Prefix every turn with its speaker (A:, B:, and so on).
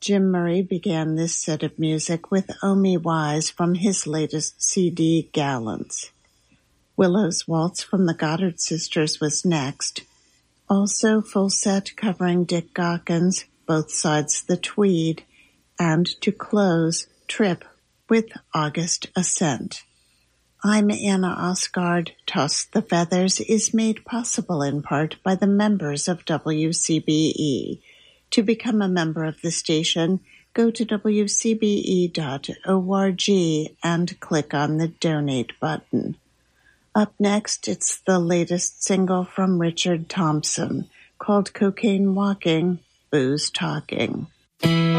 A: Jim Murray began this set of music with Oh Me Wise from his latest CD, Gallants. Willow's Waltz from the Goddard Sisters was next. Also full set covering Dick Gawkins, Both Sides the Tweed, and to close, Trip with August Ascent. I'm Anna Osgard. Toss the Feathers is made possible in part by the members of WCBE. To become a member of the station, go to wcbe.org and click on the Donate button. Up next, it's the latest single from Richard Thompson, called Cocaine Walking, Booze Talking.